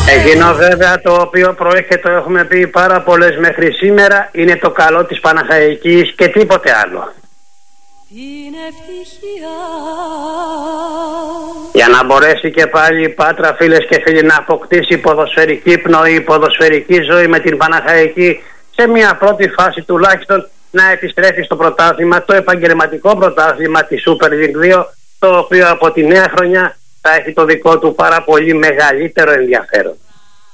Εκείνο βέβαια το οποίο προέρχεται, το έχουμε πει πάρα πολλές μέχρι σήμερα, είναι το καλό της Παναχαϊκής και τίποτε άλλο. Για να μπορέσει και πάλι η Πάτρα, φίλες και φίλοι, να αποκτήσει ποδοσφαιρική πνοή, ποδοσφαιρική ζωή με την Παναχαϊκή, σε μια πρώτη φάση τουλάχιστον να επιστρέφει στο πρωτάθλημα, το επαγγελματικό πρωτάθλημα της Super League 2, το οποίο από τη νέα χρονιά θα έχει το δικό του πάρα πολύ μεγαλύτερο ενδιαφέρον.